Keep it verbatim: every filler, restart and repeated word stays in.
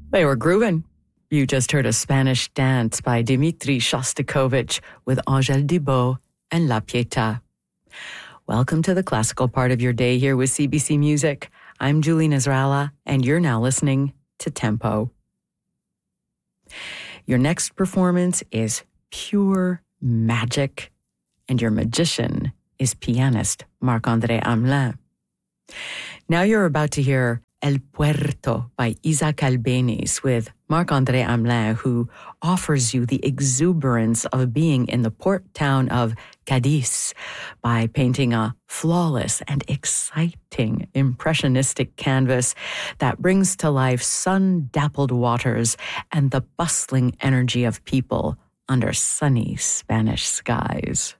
They were grooving. You just heard a Spanish dance by Dmitri Shostakovich with Angèle Dubos and La Pietà. Welcome to the classical part of your day here with C B C Music. I'm Julie Nasrallah, and you're now listening to Tempo. Your next performance is pure magic, and your magician is pianist Marc-André Hamelin. Now you're about to hear El Puerto by Isaac Albéniz with Marc-André Hamelin, who offers you the exuberance of being in the port town of Cadiz by painting a flawless and exciting impressionistic canvas that brings to life sun-dappled waters and the bustling energy of people under sunny Spanish skies.